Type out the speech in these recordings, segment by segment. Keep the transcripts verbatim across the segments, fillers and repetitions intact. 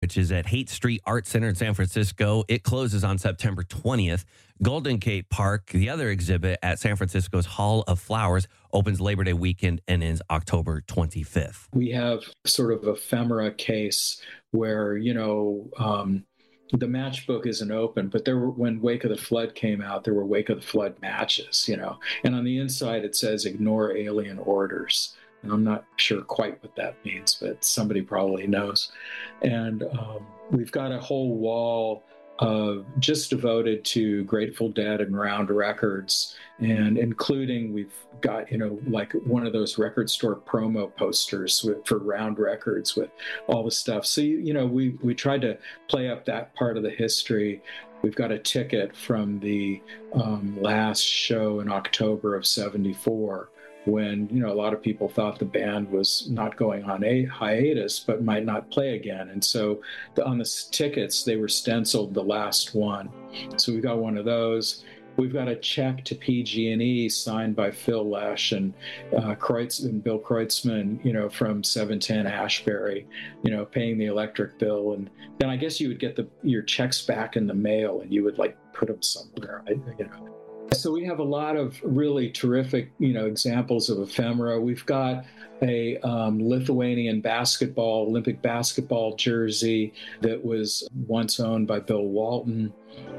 which is at Haight Street Art Center in San Francisco. It closes on September twentieth. Golden Gate Park, the other exhibit at San Francisco's Hall of Flowers, opens Labor Day weekend and ends October twenty-fifth. We have sort of ephemera case where, you know, um, the matchbook isn't open, but there were, when Wake of the Flood came out, there were Wake of the Flood matches, you know, and on the inside it says ignore alien orders. And I'm not sure quite what that means, but somebody probably knows. And um, we've got a whole wall uh, just devoted to Grateful Dead and Round Records, and including we've got, you know, like one of those record store promo posters with, for Round Records with all the stuff. So, you, you know, we, we tried to play up that part of the history. We've got a ticket from the um, last show in October of seventy-four, when, you know, a lot of people thought the band was not going on a hiatus, but might not play again. And so the, on the tickets, they were stenciled the last one. So we got one of those. We've got a check to P G and E signed by Phil Lesh and uh, Kreutz and Bill Kreutzmann, you know, from seven ten Ashbury, you know, paying the electric bill. And then I guess you would get the your checks back in the mail and you would like put them somewhere, you know. So we have a lot of really terrific, you know, examples of ephemera. We've got a um, Lithuanian basketball, Olympic basketball jersey that was once owned by Bill Walton.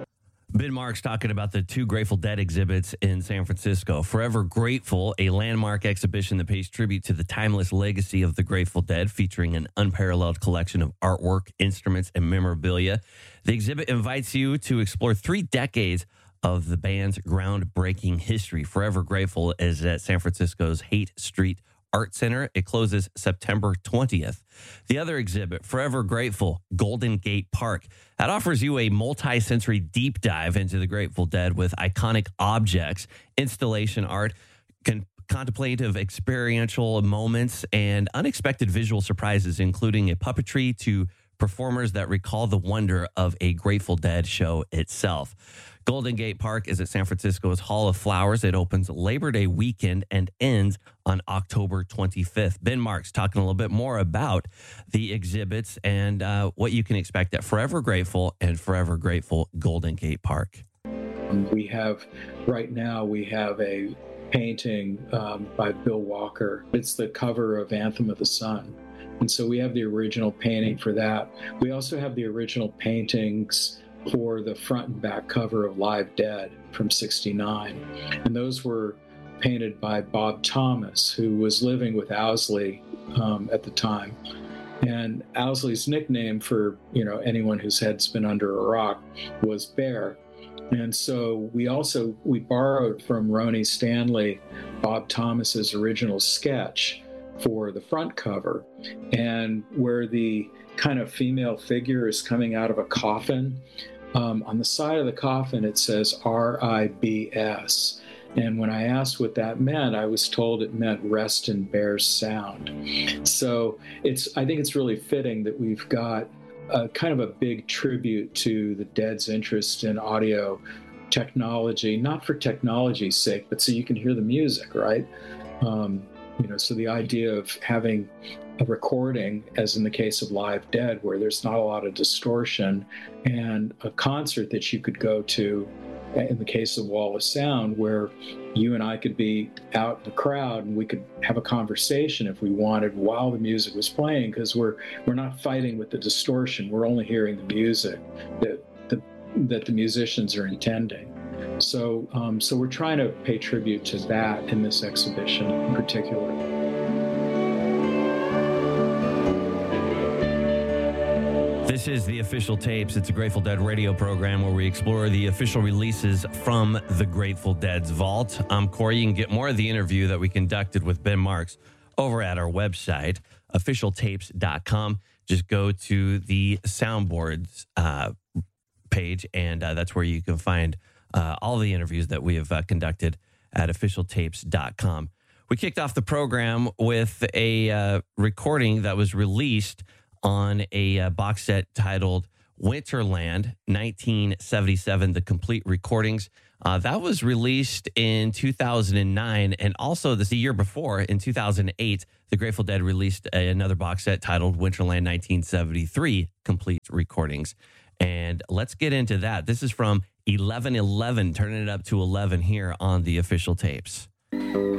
Ben Marks talking about the two Grateful Dead exhibits in San Francisco. Forever Grateful, a landmark exhibition that pays tribute to the timeless legacy of the Grateful Dead, featuring an unparalleled collection of artwork, instruments, and memorabilia. The exhibit invites you to explore three decades of the band's groundbreaking history. Forever Grateful is at San Francisco's Haight Street Art Center. It closes September twentieth. The other exhibit, Forever Grateful, Golden Gate Park, that offers you a multi-sensory deep dive into the Grateful Dead with iconic objects, installation art, con- contemplative experiential moments, and unexpected visual surprises, including a puppetry to performers that recall the wonder of a Grateful Dead show itself. Golden Gate Park is at San Francisco's Hall of Flowers. It opens Labor Day weekend and ends on October twenty-fifth. Ben Marks talking a little bit more about the exhibits and uh, what you can expect at Forever Grateful and Forever Grateful Golden Gate Park. We have, right now, we have a painting um, by Bill Walker. It's the cover of Anthem of the Sun. And so we have the original painting for that. We also have the original paintings for the front and back cover of Live Dead from sixty-nine. And those were painted by Bob Thomas, who was living with Owsley um, at the time. And Owsley's nickname for, you know, anyone whose head's been under a rock was Bear. And so we also, we borrowed from Ronnie Stanley, Bob Thomas's original sketch for the front cover, and where the kind of female figure is coming out of a coffin. Um, on the side of the coffin, it says R I B S. And when I asked what that meant, I was told it meant rest in Bear's sound. So it's, I think it's really fitting that we've got a kind of a big tribute to the Dead's interest in audio technology, not for technology's sake, but so you can hear the music, right? Um, you know, so the idea of having a recording, as in the case of Live Dead, where there's not a lot of distortion, and a concert that you could go to, in the case of Wall of Sound, where you and I could be out in the crowd and we could have a conversation if we wanted while the music was playing, because we're we're not fighting with the distortion. We're only hearing the music that the that the musicians are intending. So, um, so we're trying to pay tribute to that in this exhibition in particular. This is The Official Tapes. It's a Grateful Dead radio program where we explore the official releases from the Grateful Dead's vault. I'm Corey. You can get more of the interview that we conducted with Ben Marks over at our website, official tapes dot com. Just go to the soundboards uh, page, and uh, that's where you can find uh, all the interviews that we have uh, conducted at official tapes dot com. We kicked off the program with a uh, recording that was released on a uh, box set titled Winterland, nineteen seventy-seven, the complete recordings. Uh, that was released in two thousand nine. And also, this the year before, in two thousand eight, the Grateful Dead released a, another box set titled Winterland nineteen seventy-three, complete recordings. And let's get into that. This is from eleven eleven, turning it up to eleven here on the official tapes.